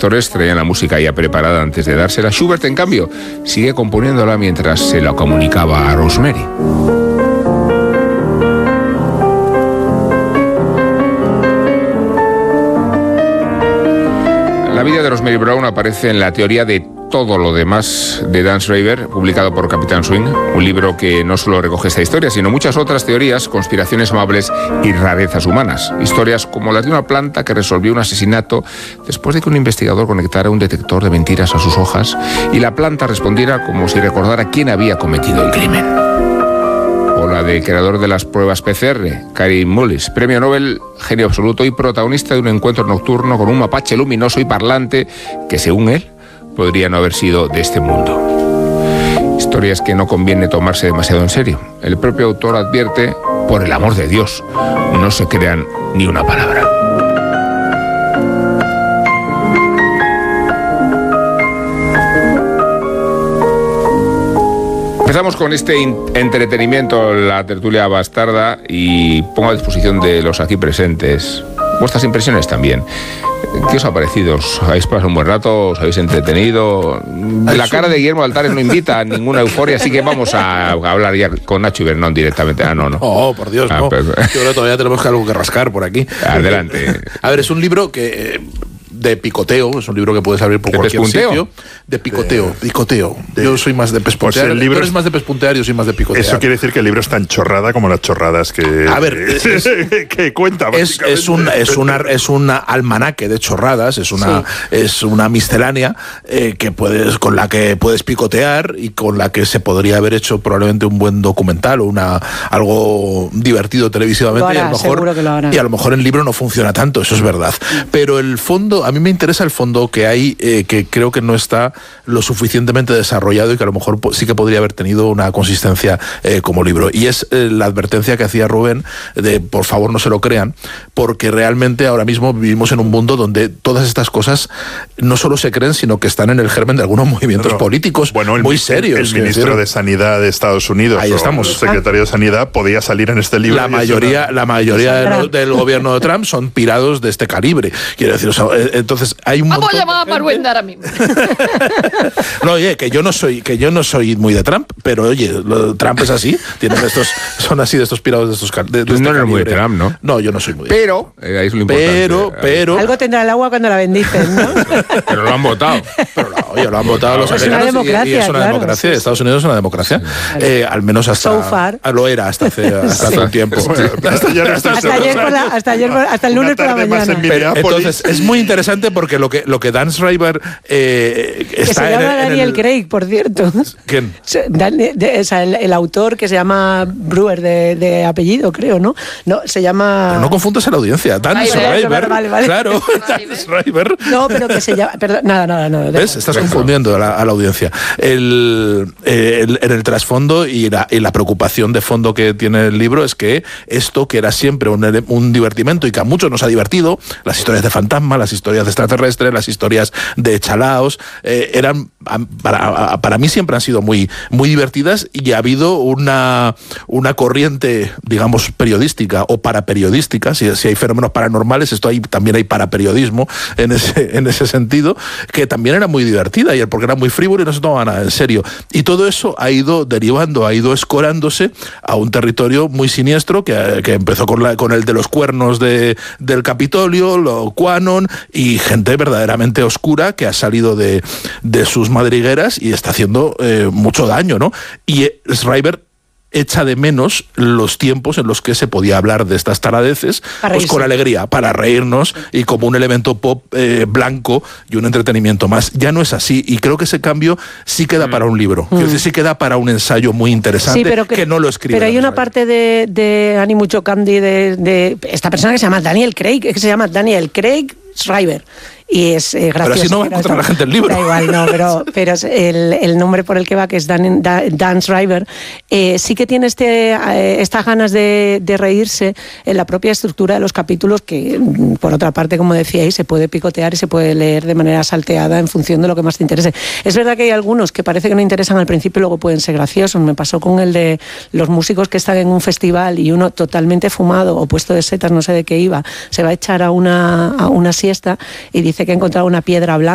compositores traían la música ya preparada antes de dársela. Schubert, en cambio, sigue componiéndola mientras se la comunicaba a Rosemary. La vida de Rosemary Brown aparece en la teoría de todo lo demás de Dan Schreiber, publicado por Capitán Swing, un libro que no solo recoge esta historia, sino muchas otras teorías, conspiraciones amables y rarezas humanas. Historias como las de una planta que resolvió un asesinato después de que un investigador conectara un detector de mentiras a sus hojas y la planta respondiera como si recordara quién había cometido el crimen. O la del creador de las pruebas PCR, Kary Mullis, premio Nobel, genio absoluto y protagonista de un encuentro nocturno con un mapache luminoso y parlante que, según él, podría no haber sido de este mundo. Historias que no conviene tomarse demasiado en serio. El propio autor advierte, por el amor de Dios, no se crean ni una palabra. Empezamos con este entretenimiento, la tertulia bastarda, y pongo a disposición de los aquí presentes vuestras impresiones también. ¿Qué os ha parecido? ¿Os habéis pasado un buen rato? ¿Os habéis entretenido? La cara de Guillermo Altares no invita a ninguna euforia, así que vamos a hablar ya con Nacho Ibernón directamente. No. Oh, por Dios, no. Pero... Yo creo que todavía tenemos algo que rascar por aquí. Adelante. A ver, es un libro que... de picoteo, es un libro que puedes abrir por cualquier sitio. De picoteo. Yo soy más de pespuntear. Pues Tú eres más de pespuntear, yo soy más de picotear. Eso quiere decir que el libro es tan chorrada como las chorradas que... A ver, que cuenta, es un almanaque de chorradas, es una miscelánea con la que puedes picotear y con la que se podría haber hecho probablemente un buen documental o algo divertido televisivamente. Y a lo mejor el libro no funciona tanto, eso es verdad. Pero el fondo... A mí me interesa el fondo que hay, que creo que no está lo suficientemente desarrollado y que a lo mejor sí que podría haber tenido una consistencia como libro. Y es la advertencia que hacía Rubén de por favor no se lo crean, porque realmente ahora mismo vivimos en un mundo donde todas estas cosas no solo se creen, sino que están en el germen de algunos movimientos políticos muy serios. El ministro de Sanidad de Estados Unidos, ahí estamos. El secretario de Sanidad podía salir en este libro. La mayoría del gobierno de Trump son pirados de este calibre. Quiero decir, entonces hay un Vamos a llamar a Maruenda ahora mismo. No, oye, que yo no soy muy de Trump, pero oye, Trump es así, son así de estos pirados de estos Tú no eres muy de Trump, ¿no? No, yo no soy muy de Trump. Pero, ahí es lo importante. Pero algo tendrá el agua cuando la bendicen, ¿no? Pero lo han votado. Pero lo han votado los americanos y es una democracia. Estados Unidos es una democracia. Al menos hasta lo era hasta hace un tiempo. Hasta el lunes por la mañana. Entonces es muy interesante porque lo que Dan Schreiber está se llama Daniel Craig, por cierto. ¿Quién? El autor, que se llama Brewer de apellido, creo, ¿no? No, se llama... Pero no confundas a la audiencia. Dan Schreiber. Vale. Claro, Dan Schreiber. No, pero que se llama... Perdón, nada. ¿Ves? Estás confundiendo a la audiencia. En el trasfondo y la preocupación de fondo que tiene el libro es que esto, que era siempre un divertimento y que a muchos nos ha divertido, las historias de fantasmas, las historias de extraterrestres, las historias de chalaos, eran para mí siempre han sido muy, muy divertidas, y ha habido una corriente, digamos, periodística o paraperiodística. Si hay fenómenos paranormales, también hay paraperiodismo en ese sentido, que también era muy divertida, porque era muy frívolo y no se tomaba nada en serio. Y todo eso ha ido derivando, ha ido escorándose a un territorio muy siniestro que empezó con el de los cuernos del Capitolio, lo QAnon, y gente verdaderamente oscura que ha salido de sus madrigueras y está haciendo mucho daño, ¿no? Y Schreiber echa de menos los tiempos en los que se podía hablar de estas taradeces pues con alegría, para reírnos y como un elemento pop blanco y un entretenimiento más. Ya no es así, y creo que ese cambio sí queda para un libro, sí queda para un ensayo muy interesante, pero que no lo escribe. Pero hay una parte de Ani Mucho Candy de esta persona que se llama Daniel Craig Schreiber. Y es gracioso. Pero así no va a encontrar la gente el libro. Da igual, no, pero es el nombre por el que va, que es Dan Schreiber, sí que tiene estas ganas de reírse en la propia estructura de los capítulos, que por otra parte, como decíais, se puede picotear y se puede leer de manera salteada en función de lo que más te interese. Es verdad que hay algunos que parece que no interesan al principio y luego pueden ser graciosos. Me pasó con el de los músicos que están en un festival y uno totalmente fumado o puesto de setas, no sé de qué iba, se va a echar a una siesta y dice que ha encontrado una piedra blanca